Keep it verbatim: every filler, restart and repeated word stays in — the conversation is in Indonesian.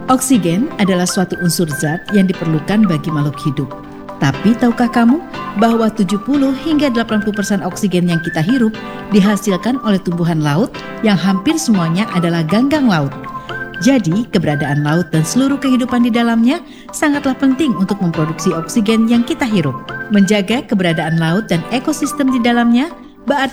Oksigen adalah suatu unsur zat yang diperlukan bagi makhluk hidup. Tapi tahukah kamu bahwa tujuh puluh hingga delapan puluh persen oksigen yang kita hirup dihasilkan oleh tumbuhan laut yang hampir semuanya adalah ganggang laut. Jadi, keberadaan laut dan seluruh kehidupan di dalamnya sangatlah penting untuk memproduksi oksigen yang kita hirup. Menjaga keberadaan laut dan ekosistem di dalamnya berarti